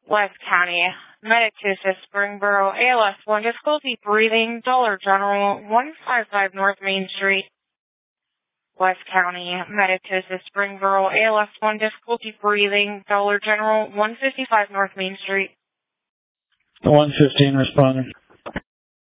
West County, Medictusa, Springboro, ALS 1, difficulty breathing, Dollar General, 155 North Main Street. West County, Medictusa, Springboro, ALS 1, difficulty breathing, Dollar General, 155 North Main Street. 115 responding.